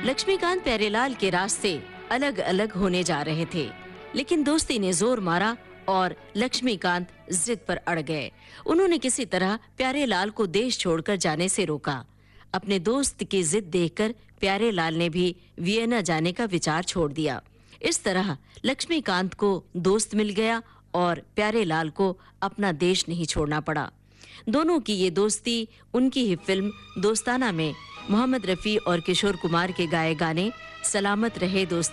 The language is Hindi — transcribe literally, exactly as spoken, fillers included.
लक्ष्मीकांत प्यारेलाल के रास्ते अलग अलग होने जा रहे थे, लेकिन दोस्ती ने जोर मारा और लक्ष्मीकांत जिद पर अड़ गए। उन्होंने किसी तरह प्यारेलाल को देश छोड़कर जाने से रोका। अपने दोस्त की जिद देखकर प्यारेलाल ने भी वियना जाने का विचार छोड़ दिया। इस तरह लक्ष्मीकांत को दोस्त मिल गया और प्यारेलाल को अपना देश नहीं छोड़ना पड़ा। दोनों की ये दोस्ती उनकी ही फिल्म दोस्ताना में मोहम्मद रफी और किशोर कुमार के गाए गाने सलामत रहे दोस्ती